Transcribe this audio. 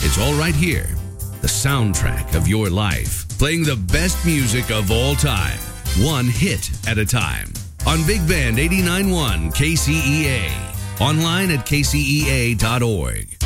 It's all right here. The soundtrack of your life. Playing the best music of all time. One hit at a time. On Big Band 89.1 KCEA. Online at kcea.org.